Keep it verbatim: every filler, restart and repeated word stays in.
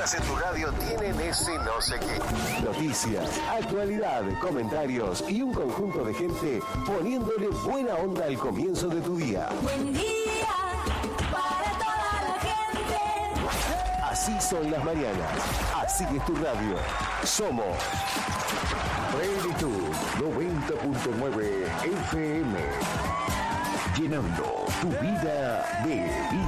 mientras en tu radio tienen ese no sé qué. Noticias, actualidad, comentarios y un conjunto de gente poniéndole buena onda al comienzo de tu día. Buen día para toda la gente. Así son las mañanas. Así es tu radio. Somos Plenitud noventa punto nueve F M. Llenando tu vida de vida.